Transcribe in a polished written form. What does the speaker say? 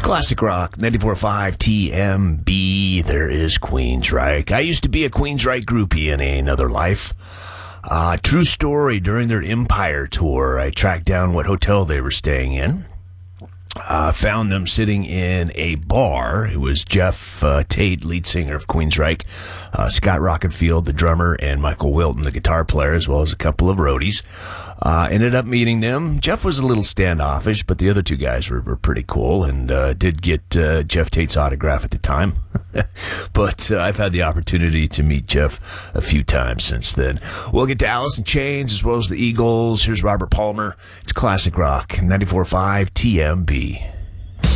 Classic Rock, 94.5 TMB. There is Queensryche. I used to be a Queensryche groupie in another life. True story, during their Empire tour, I tracked down what hotel they were staying in. Found them sitting in a bar. It was Jeff Tate, lead singer of Queensryche, Scott Rockenfield, the drummer, and Michael Wilton, the guitar player, as well as a couple of roadies. Ended up meeting them. Jeff was a little standoffish, but the other two guys were pretty cool, and did get Jeff Tate's autograph at the time. But I've had the opportunity to meet Jeff a few times since then. We'll get to Alice in Chains as well as the Eagles. Here's Robert Palmer. It's Classic Rock, 94.5 TMB.